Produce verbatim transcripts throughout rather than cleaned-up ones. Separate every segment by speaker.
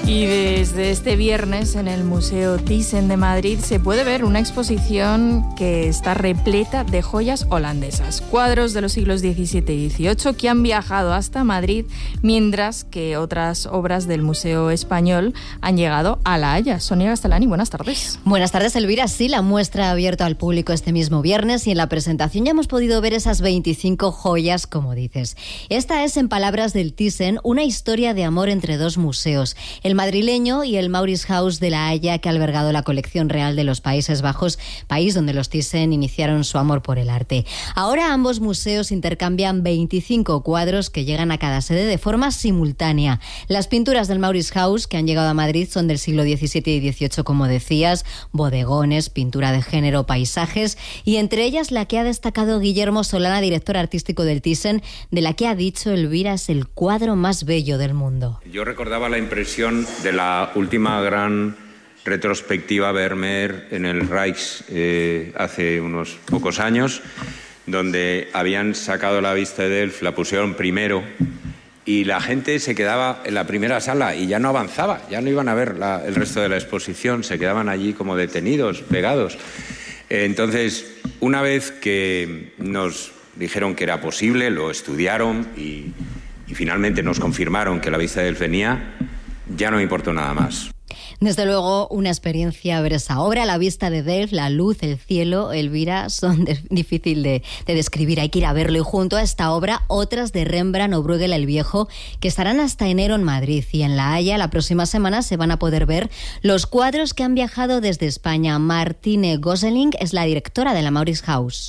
Speaker 1: Y desde este viernes en el Museo Thyssen de Madrid se puede ver una exposición que está repleta de joyas holandesas, cuadros de los siglos diecisiete y dieciocho que han viajado hasta Madrid, mientras que otras obras del Museo Español han llegado a La Haya. Sonia Gastelani, buenas tardes.
Speaker 2: Buenas tardes, Elvira. Sí, la muestra ha abierto al público este mismo viernes y en la presentación ya hemos podido ver esas veinticinco joyas, como dices. Esta es, en palabras del Thyssen, una historia de amor entre dos museos, el madrileño y el Mauritshuis de La Haya, que ha albergado la colección real de los Países Bajos, país donde los Thyssen iniciaron su amor por el arte. Ahora ambos museos intercambian veinticinco cuadros que llegan a cada sede de forma simultánea. Las pinturas del Mauritshuis que han llegado a Madrid son del siglo diecisiete y dieciocho, como decías, bodegones, pintura de género, paisajes, y entre ellas la que ha destacado Guillermo Solana, director artístico del Thyssen, de la que ha dicho Elvira es el cuadro más bello del mundo.
Speaker 3: Yo recordaba la impresión de la última gran retrospectiva Vermeer en el Rijks eh, hace unos pocos años, donde habían sacado la vista de Delft, la pusieron primero y la gente se quedaba en la primera sala y ya no avanzaba, ya no iban a ver la, el resto de la exposición, se quedaban allí como detenidos, pegados. Entonces, una vez que nos dijeron que era posible, lo estudiaron y, y finalmente nos confirmaron que la vista de Delft venía, ya no me importó nada más.
Speaker 2: Desde luego, una experiencia ver esa obra, la vista de Delft, la luz, el cielo, Elvira, son de, difícil de, de describir, hay que ir a verlo. Y junto a esta obra, otras de Rembrandt o Bruegel el Viejo, que estarán hasta enero en Madrid. Y en La Haya, la próxima semana, se van a poder ver los cuadros que han viajado desde España. Martine Gosselin es la directora de la Mauritshuis.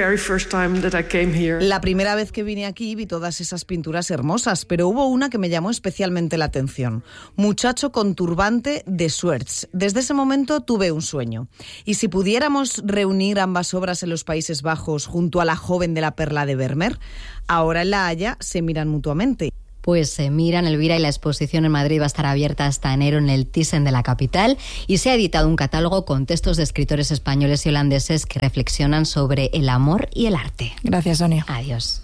Speaker 4: La primera vez que vine aquí vi todas esas pinturas hermosas, pero hubo una que me llamó especialmente la atención. Muchacho con turbante de Swerts. Desde ese momento tuve un sueño. Y si pudiéramos reunir ambas obras en los Países Bajos junto a la joven de la perla de Vermeer, ahora en La Haya se miran mutuamente.
Speaker 2: Pues se miran, Elvira, y la exposición en Madrid va a estar abierta hasta enero en el Thyssen de la capital y se ha editado un catálogo con textos de escritores españoles y holandeses que reflexionan sobre el amor y el arte.
Speaker 1: Gracias, Sonia.
Speaker 2: Adiós.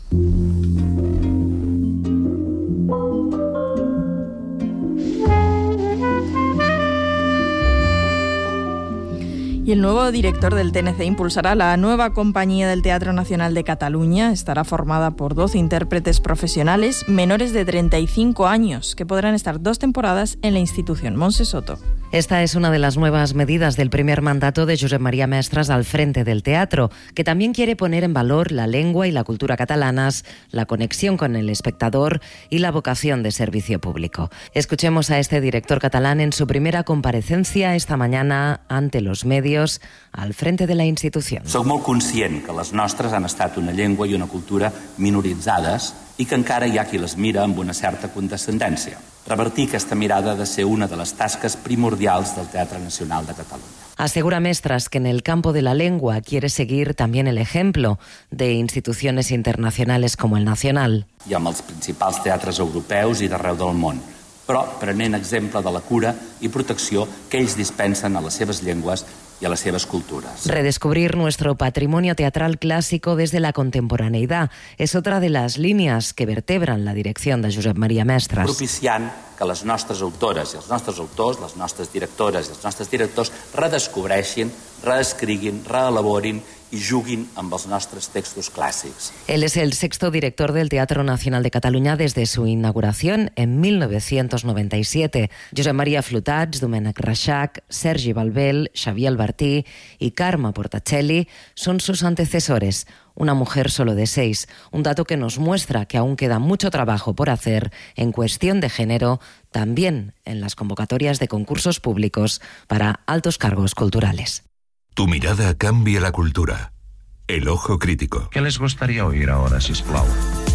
Speaker 1: Y el nuevo director del T N C impulsará la nueva compañía del Teatro Nacional de Cataluña. Estará formada por doce intérpretes profesionales menores de treinta y cinco años, que podrán estar dos temporadas en la institución. Montse Soto.
Speaker 5: Esta es una de las nuevas medidas del primer mandato de Josep María Mestres al frente del teatro, que también quiere poner en valor la lengua y la cultura catalanas, la conexión con el espectador y la vocación de servicio público. Escuchemos a este director catalán en su primera comparecencia esta mañana ante los medios al frente de la institución.
Speaker 6: Soc molt conscient que les nostres han estat una llengua i una cultura minoritzades i que encara hi ha qui les mira amb una certa condescendència. Revertir aquesta mirada ha de ser una de les tasques primordials del Teatre Nacional de Catalunya.
Speaker 5: Asegura Mestres que en el campo de la lengua quiere seguir también el ejemplo de instituciones internacionales como el Nacional.
Speaker 6: I amb els principals teatres europeus i d'arreu del món, però prenent exemple de la cura i protecció que ells dispensen a les seves llengües y a las seves culturas.
Speaker 5: Redescubrir nuestro patrimonio teatral clásico desde la contemporaneidad es otra de las líneas que vertebran la dirección de Josep María Mestres.
Speaker 6: Propiciant que les nostres autores i els nostres autors, les nostres directores i els nostres directors redescobreixin, reescriguin, reelaborin y juguin amb els nostres textos clàssics.
Speaker 5: Él es el sexto director del Teatro Nacional de Cataluña desde su inauguración en mil novecientos noventa y siete. Josep María Flotats, Domènec Reixac, Sergi Balbel, Xavier Albertí y Carme Portacelli son sus antecesores. Una mujer solo de seis, un dato que nos muestra que aún queda mucho trabajo por hacer en cuestión de género, también en las convocatorias de concursos públicos para altos cargos culturales.
Speaker 7: Tu mirada cambia la cultura. El ojo crítico.
Speaker 8: ¿Qué les gustaría oír ahora, sisplau?